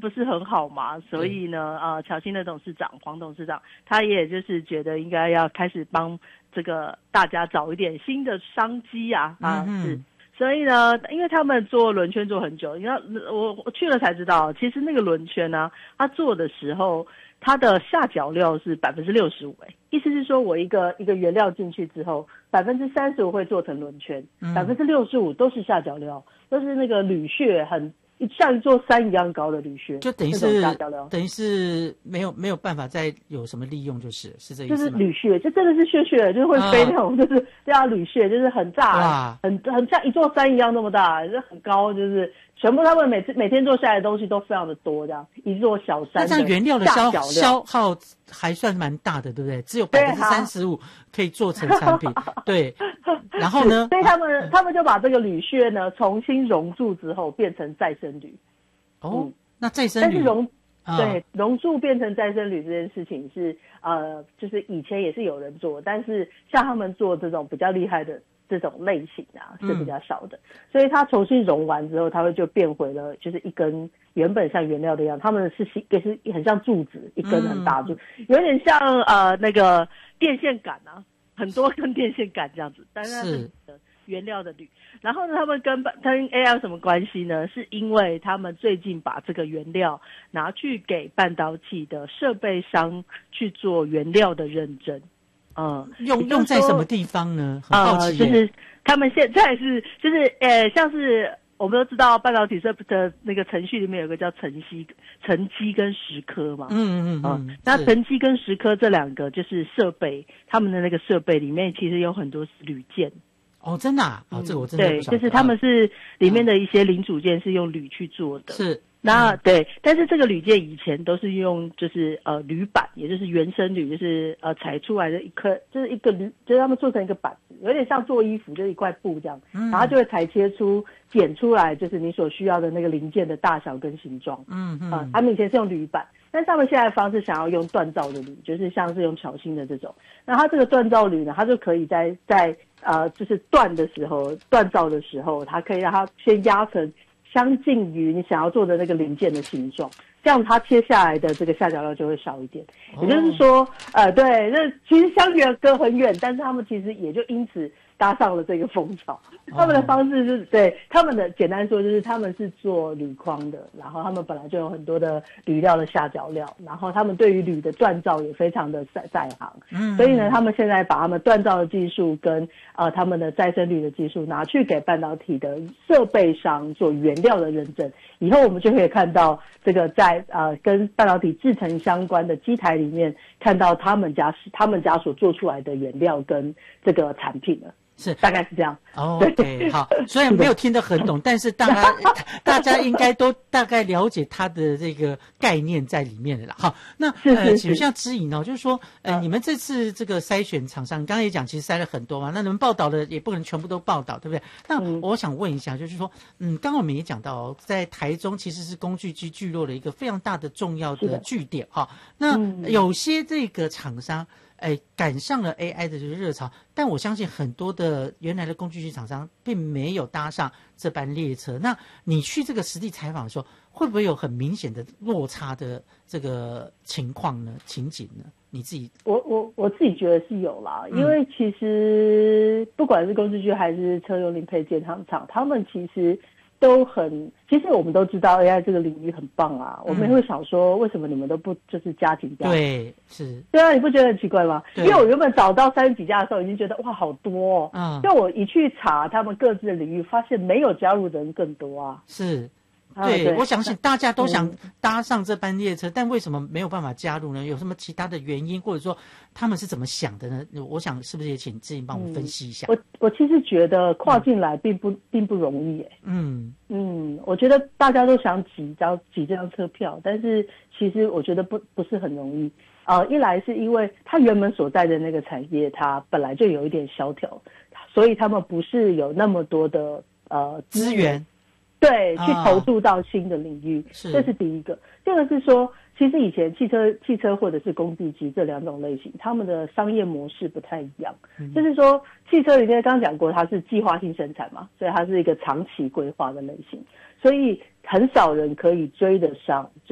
不是很好嘛，所以呢，巧芯的董事长黄董事长，他也就是觉得应该要开始帮这个大家找一点新的商机啊，是。所以呢，因为他们做轮圈做很久，你看我去了才知道，其实那个轮圈呢，他做的时候，它的下脚料是65%，意思是说我一个原料进去之后，35%会做成轮圈，65%都是下脚料，都是那个铝屑像一座山一样高的铝屑， 就等于是没有办法再有什么利用，是这意思吗？ 就是铝屑，就真的是屑，就是会飞那种，就是叫铝屑，就是很大，很像一座山一样那么大，就很高，就是全部他们每天做下来的东西都非常的多，这样一座小山。 那这样原料的消耗还算蛮大的，对不对？只有35%可以做成产品，对。然后呢？ 所以他们就把这个铝屑呢重新熔铸之后变成再生铝。 那再生铝， 但是熔铸变成再生铝这件事情是就是以前也是有人做，但是像他们做这种比较厉害的这种类型啊是比较少的，所以它重新熔完之后，它会就变回了就是一根原本像原料的样子，他们也是很像柱子，一根很大柱，有点像那个电线杆啊。很多根电线杆这样子，但是它是原料的铝。然后呢，他们跟 AI 有什么关系呢？是因为他们最近把这个原料拿去给半导体的设备商去做原料的认证。 用在什么地方呢？很好奇。 就是他们现在就是像是我们都知道半导体的那个程序里面有个叫沉积跟蚀刻嘛，那沉积跟蚀刻这两个就是设备，他们的那个设备里面其实有很多是铝件。 真的啊？这个我真的不晓得。 对，就是他们是里面的一些零组件是用铝去做的。 是。 那对，但是这个铝件以前都是用就是铝板，也就是原生铝，就是裁出来的一颗，就是一个铝，就是他们做成一个板子，有点像做衣服，就是一块布这样，然后就会裁切剪出来，就是你所需要的那个零件的大小跟形状。他们以前是用铝板，但是他们现在的方式想要用锻造的铝，就是像是用巧芯的这种。那它这个锻造铝呢，它就可以在就是锻造的时候，它可以让它先压成相近于你想要做的那个零件的形状，这样它切下来的这个下脚料就会少一点。也就是说，对，那其实相隔很远，但是他们其实也就因此搭上了这个风潮。他们的方式就是对他们的简单说就是他们是做铝框的，然后他们本来就有很多的铝料的下脚料，然后他们对于铝的锻造也非常的在行。所以呢，他们现在把他们锻造的技术跟他们的再生铝的技术拿去给半导体的设备商做原料的认证，以后我们就可以看到这个在跟半导体制程相关的机台里面看到他们家所做出来的原料跟这个产品了。 是， 大概是这样。 OK， 好，虽然没有听得很懂，但是大家应该都大概了解它的这个概念在里面的啦。好，那请问一下知颖就是说，你们这次这个筛选厂商，刚刚也讲，其实筛了很多嘛，那你们报道的也不可能全部都报道，对不对？那我想问一下，就是说，刚刚我们也讲到，在台中其实是工具机聚落的一个非常大的重要的据点哈。那有些这个厂商。赶上了 AI 的这个热潮，但我相信很多的原来的工具机厂商并没有搭上这班列车。那你去这个实地采访的时候，会不会有很明显的落差的这个情况呢？情景呢？你自己， 我自己觉得是有啦，因为其实不管是工具机还是车用零配件厂，他们其实我们都知道 AI 这个领域很棒啊，我们也会想说为什么你们都不就是加紧加？ 对，是。 对啊，你不觉得很奇怪吗？因为我原本找到30几家的时候，已经觉得哇好多就我一去查他们各自的领域，发现没有加入的人更多啊。 是。对，我相信大家都想搭上这班列车，但为什么没有办法加入呢？有什么其他的原因，或者说他们是怎么想的呢？我想是不是也请志颖帮我分析一下？ 我其实觉得跨进来并不容易耶。我觉得大家都想挤这张车票，但是其实我觉得不是很容易。一来是因为他原本所在的那个产业，它本来就有一点萧条，所以他们不是有那么多的资源。 对，去投注到新的领域，这是第一个。第二个是说，其实以前汽车或者是工具机这两种类型，他们的商业模式不太一样。就是说，汽车里面刚刚讲过，它是计划性生产嘛，所以它是一个长期规划的类型，所以很少人可以追得上